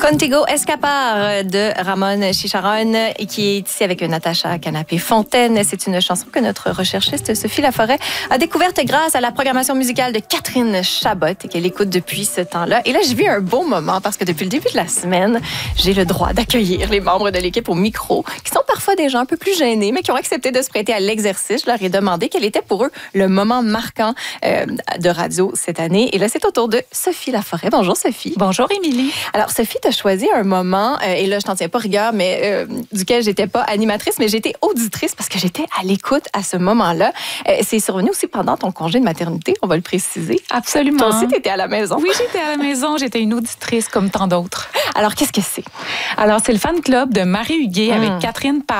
Contigo Escapar de Ramon Chicharon, qui est ici avec Natacha Canapé-Fontaine. C'est une chanson que notre recherchiste Sophie Laforêt a découverte grâce à la programmation musicale de Catherine Chabot et qu'elle écoute depuis ce temps-là. Et là, j'ai vu un beau moment parce que depuis le début de la semaine, j'ai le droit d'accueillir les membres de l'équipe au micro, qui sont parfois des gens un peu plus gênés, mais qui ont accepté de se prêter à l'exercice. Je leur ai demandé quel était pour eux le moment marquant de radio cette année. Et là, c'est au tour de Sophie Laforêt. Bonjour, Sophie. Bonjour, Émilie. Alors, Sophie, tu as choisi un moment, et là, je t'en tiens pas rigueur, mais duquel j'étais pas animatrice, mais j'étais auditrice parce que j'étais à l'écoute à ce moment-là. C'est survenu aussi pendant ton congé de maternité, on va le préciser. Absolument. Toi aussi, tu étais à la maison. Oui, j'étais à la maison. J'étais une auditrice comme tant d'autres. Alors, qu'est-ce que c'est? Alors, c'est le fan club de Marie Huguet avec Catherine